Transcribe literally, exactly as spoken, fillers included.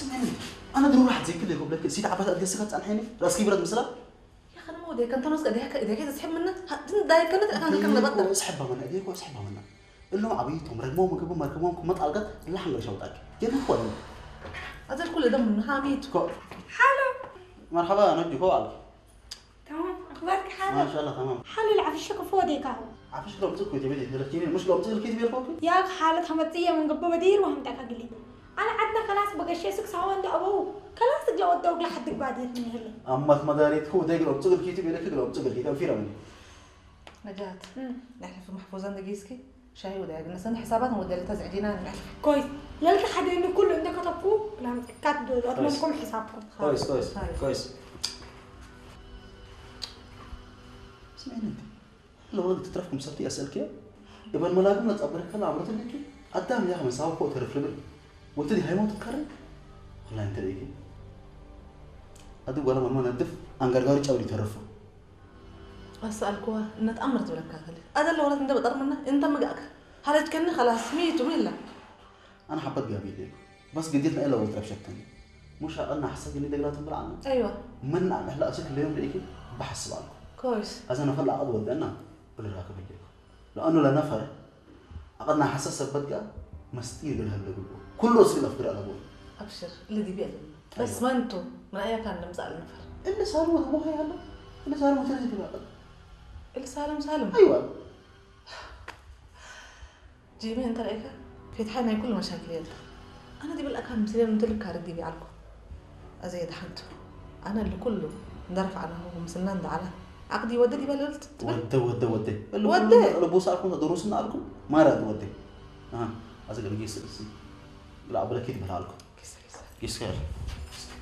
اسمعني انا ضروري راح زي كده يقول لك سيد عباس قد سكت عن حيني راسكي برد مثلا يا اخي انا ما ودي كنت نص قديها قديها كده تسحب منها ده كانت انا كان نبدا اسحبها من ايديك واسحبها منها اللي هو عبيطهم رجموهم وجابوا مركبهم ما طلقت اللحم اللي شوطك كده هو هذا كل ده من حاميت حلو مرحبا نجي فوق تمام اخبارك حالك ما شاء الله تمام حلو العفشك فوديك اهو عفش لو بتسكت يا بنتي دلتيني مش لو بتسكت كده بيرفوك يا حالة همتية من قبل بدير وهم تاكلي انا عندنا خلاص بقى شيء سكس هون ده ابوه خلاص جا ودوق لحد بعدين من هلا اما مداريت هو ده لو بتسكت كده بيرك لو بتسكت كده في رمني نجات نحن في محفوظان دقيسكي شاي وده نسند حساباتنا وده اللي تزعجينا كويس لا تحد انه كله عندك كتبوه لا كاتبوا اضمنكم حسابكم كويس كويس كويس اسمعيني انت لو انت تترفكم سبتي اسالك يبقى الملاكم لا تصبرك هلا عمرت لك قدام يا اخي مساوي فوق تعرف لبن وتدي هاي ما تتكرر والله انت ليكي ادي ولا ما ندف انغرغاري تشاوري تعرفه اسالكوا ان تامرت ولا كاكل هذا اللي ورث انت بطر منه انت مقاك هل كني خلاص ميت وملا انا حبيت جابي لك بس قديتنا الا ولد ربشتني مش انا حسيت اني دقلات بالعنا ايوه من هلا اشك اليوم ليكي بحسب عنكم كويس اذا انا فلا اضوى انا بلا راكب لك لانه لا نفر اقدنا حساس بدقه مستير بالهم لقلبه كله سيل افكار على ابوه ابشر اللي دي بيقلب بس ما انتو من اي كان نمزع النفر اللي صار هو هو هي هلا اللي صار مترجم بقى اللي سالم سالم ايوه جيبي انت رايك في تحالنا كل مشاكل يلا انا دي بالاكل مسيرين قلت لك كارد دي بيعلكم ازيد حنتو انا اللي كله ندرف عنه ومسنان ده على عقدي ودي بالي قلت ودي ودي ودي ودي اللي بوس عليكم دروسنا عليكم ما راد ودي ها ازق الجيس لا بلا كده بتاعكم كيس كيس كيس خير